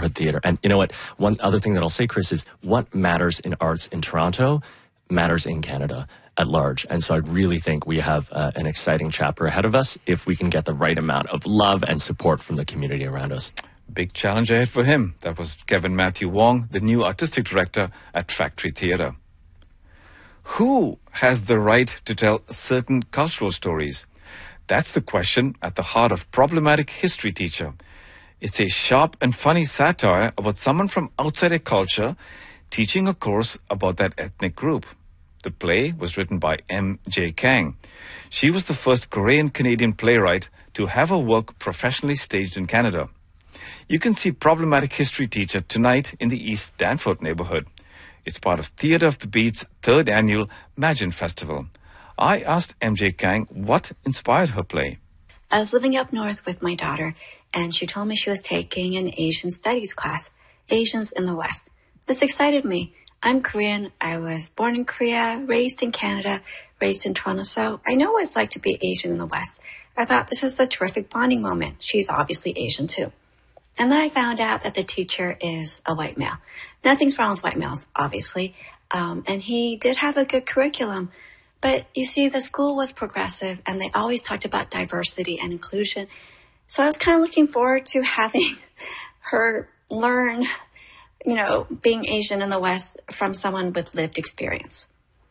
neighborhood theater. And you know what? One other thing that I'll say, Chris, is what matters in arts in Toronto matters in Canada at large. And so I really think we have an exciting chapter ahead of us if we can get the right amount of love and support from the community around us. Big challenge ahead for him. That was Kevin Matthew Wong, the new artistic director at Factory Theatre. Who has the right to tell certain cultural stories? That's the question at the heart of Problematic History Teacher. It's a sharp and funny satire about someone from outside a culture teaching a course about that ethnic group. The play was written by M.J. Kang. She was the first Korean-Canadian playwright to have her work professionally staged in Canada. You can see Problematic History Teacher tonight in the East Danforth neighborhood. It's part of Theatre of the Beat's third annual Imagine Festival. I asked M.J. Kang what inspired her play. I was living up north with my daughter, and she told me she was taking an Asian studies class, Asians in the West. This excited me. I'm Korean. I was born in Korea, raised in Canada, raised in Toronto, so I know what it's like to be Asian in the West. I thought this is a terrific bonding moment. She's obviously Asian too. And then I found out that the teacher is a white male. Nothing's wrong with white males, obviously. And he did have a good curriculum. But you see, the school was progressive and they always talked about diversity and inclusion. So I was kind of looking forward to having her learn, being Asian in the West from someone with lived experience.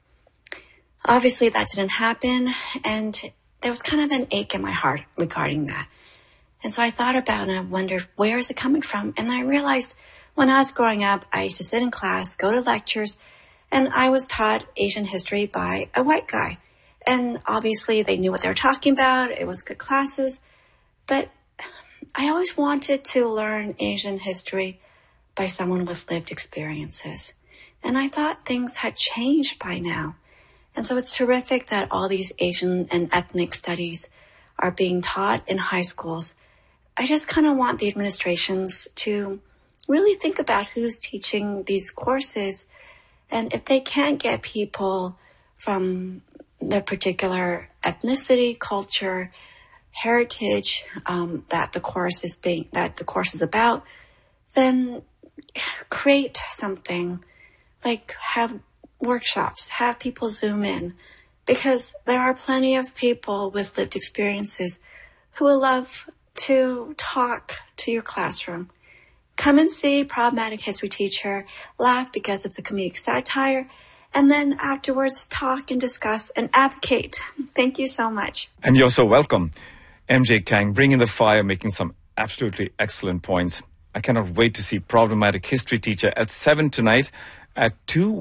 Obviously, that didn't happen. And there was kind of an ache in my heart regarding that. And so I thought about it and I wondered, where is it coming from? And I realized when I was growing up, I used to sit in class, go to lectures, and I was taught Asian history by a white guy. And obviously they knew what they were talking about. It was good classes. But I always wanted to learn Asian history by someone with lived experiences. And I thought things had changed by now. And so it's terrific that all these Asian and ethnic studies are being taught in high schools. I just kind of want the administrations to really think about who's teaching these courses. And if they can't get people from their particular ethnicity, culture, heritage, that the course is about, then create something like have workshops, have people Zoom in, because there are plenty of people with lived experiences who will love to talk to your classroom. Come and see Problematic History Teacher, laugh because it's a comedic satire, and then afterwards talk and discuss and advocate. Thank you so much. And you're so welcome. M.J. Kang, bringing the fire, making some absolutely excellent points. I cannot wait to see Problematic History Teacher at 7 tonight at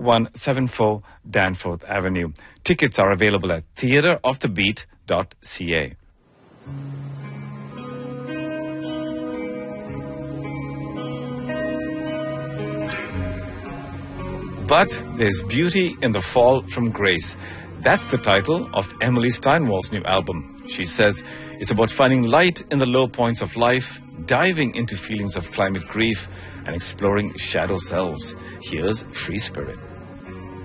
2174 Danforth Avenue. Tickets are available at theatreofthebeat.ca. But there's beauty in the fall from grace. That's the title of Emily Steinwall's new album. She says it's about finding light in the low points of life, diving into feelings of climate grief, and exploring shadow selves. Here's Free Spirit.